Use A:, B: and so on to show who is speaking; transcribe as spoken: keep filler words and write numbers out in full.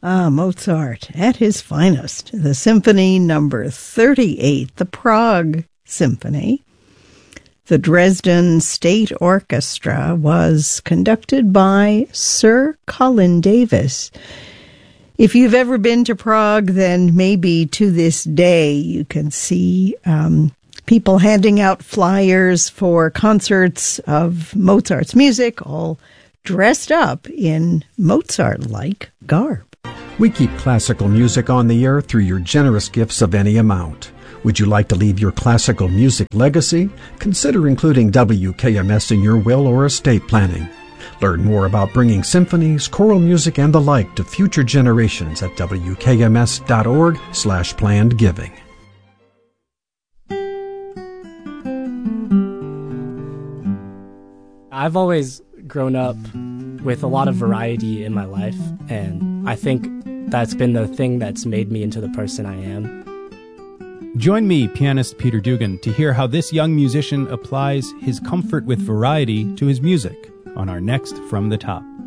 A: Ah, Mozart at his finest. The Symphony Number thirty-eight, the Prague Symphony. The Dresden State Orchestra was conducted by Sir Colin Davis. If you've ever been to Prague, then maybe to this day you can see um, people handing out flyers for concerts of Mozart's music, all dressed up in Mozart-like garb.
B: We keep classical music on the air through your generous gifts of any amount. Would you like to leave your classical music legacy? Consider including W K M S in your will or estate planning. Learn more about bringing symphonies, choral music, and the like to future generations at W K M S dot org slash planned giving.
C: I've always grown up with a lot of variety in my life, and I think that's been the thing that's made me into the person I am.
D: Join me, pianist Peter Dugan, to hear how this young musician applies his comfort with variety to his music on our next From the Top.